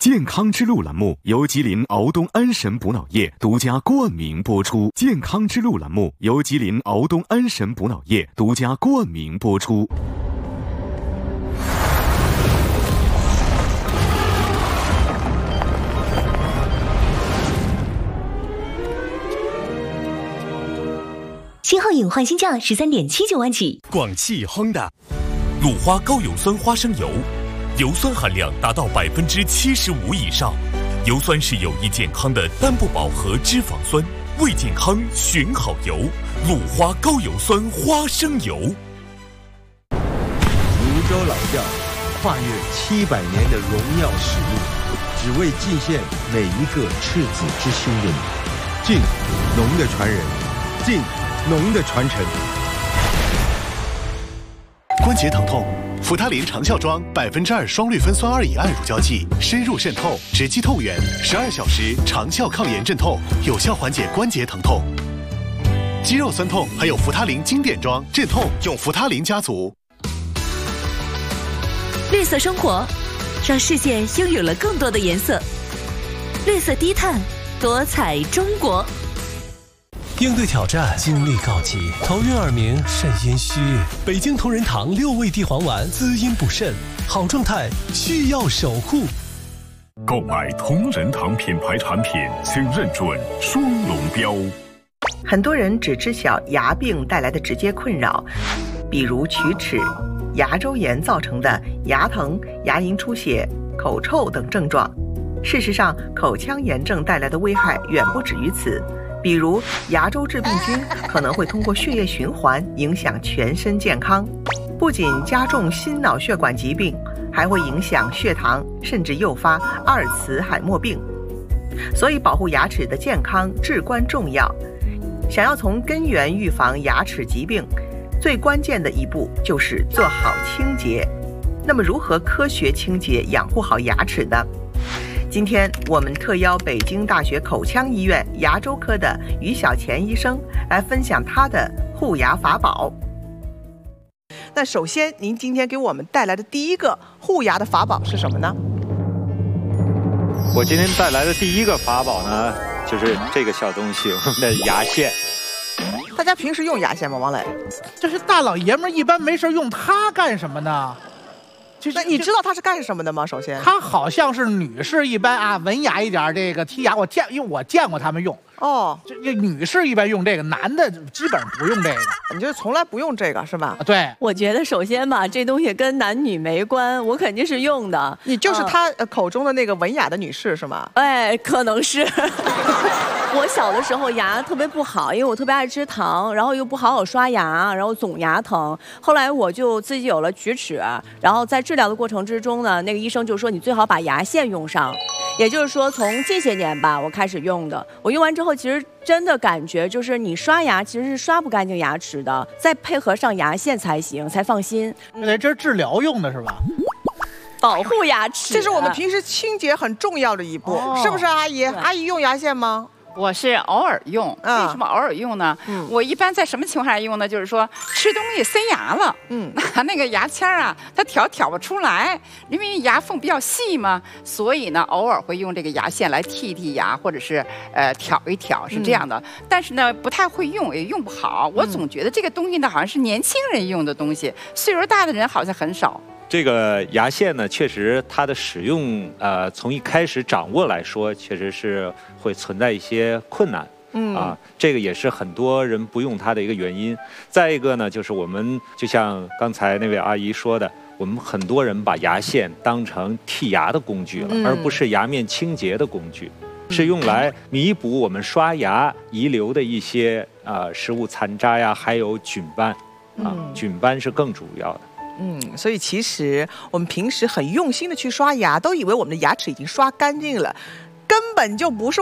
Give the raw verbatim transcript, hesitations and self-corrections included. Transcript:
健康之路栏目由吉林敖东安神补脑液独家冠名播出。健康之路栏目由吉林敖东安神补脑液独家冠名播出。 新皓影换新价十三点七九万起。 广汽 Honda 鲁花高油酸花生油，油酸含量达到百分之七十五以上。油酸是有益健康的单不饱和脂肪酸，为健康选好油。鲁花高油酸花生油。 泸州老窖跨越七百年的荣耀使命，只为尽献每一个赤子之心的你。敬农的传人，敬农的传承。 关节疼痛，扶他林长效庄百分之二双氯芬酸二乙胺乳胶剂，深入渗透，直击痛源，十二小时长效抗炎镇痛，有效缓解关节疼痛。肌肉酸痛还有扶他林经典装镇痛，用扶他林家族。 绿色生活，让世界拥有了更多的颜色。绿色低碳，多彩中国。 应对挑战，精力告急，头晕耳鸣，肾阴虚。北京同仁堂六味地黄丸，滋阴补肾，好状态需要守护。 购买同仁堂品牌产品，请认准双龙标。 很多人只知晓牙病带来的直接困扰，比如龋齿、牙周炎造成的牙疼、牙龈出血、口臭等症状。事实上，口腔炎症带来的危害远不止于此。比如牙周致病菌可能会通过血液循环影响全身健康，不仅加重心脑血管疾病，还会影响血糖，甚至诱发阿尔茨海默病。所以保护牙齿的健康至关重要。想要从根源预防牙齿疾病，最关键的一步就是做好清洁。那么如何科学清洁养护好牙齿呢？今天我们特邀北京大学口腔医院牙周科的于小乾医生来分享他的护牙法宝。那首先，您今天给我们带来的第一个护牙的法宝是什么呢？ 我今天带来的第一个法宝呢，就是这个小东西，我们的牙线。 大家平时用牙线吗？王磊， 这是大老爷们一般没事用它干什么呢？ 那你知道它是干什么的吗？首先， 它好像是女士一般啊，文雅一点，这个剔牙我见，因为我见过他们用。 哦， 这这女士一般用这个，男的基本上不用这个。 你就从来不用这个是吧？ 对， 我觉得首先吧，这东西跟男女没关，我肯定是用的。 你就是他口中的那个文雅的女士是吗？ 哎，可能是。我小的时候牙特别不好，因为我特别爱吃糖，然后又不好好刷牙，然后总牙疼。后来我就自己有了龋齿，然后在治疗的过程之中呢，那个医生就说你最好把牙线用上。也就是说，从这些年吧，我开始用的。我用完之后，其实真的感觉就是你刷牙其实是刷不干净牙齿的，再配合上牙线才行，才放心。 对，这是治疗用的是吧？ 保护牙齿， 这是我们平时清洁很重要的一步，哦、是不是阿姨？阿姨用牙线吗？ 我是偶尔用，为什么偶尔用呢？嗯，我一般在什么情况下用呢？就是说吃东西塞牙了，嗯，拿那个牙签啊，它挑挑不出来，因为牙缝比较细嘛，所以呢，偶尔会用这个牙线来剔剔牙，或者是呃挑一挑，是这样的。嗯、但是呢，不太会用，也用不好。我总觉得这个东西呢，好像是年轻人用的东西，岁数大的人好像很少。 这个牙线呢，确实它的使用，呃，从一开始掌握来说，确实是会存在一些困难。嗯啊，这个也是很多人不用它的一个原因。再一个呢，就是我们就像刚才那位阿姨说的，我们很多人把牙线当成剔牙的工具了，嗯、而不是牙面清洁的工具，是用来弥补我们刷牙遗留的一些啊、呃、食物残渣呀，还有菌斑啊，嗯、菌斑是更主要的。 嗯，所以其实我们平时很用心的去刷牙，都以为我们的牙齿已经刷干净了，根本就不是。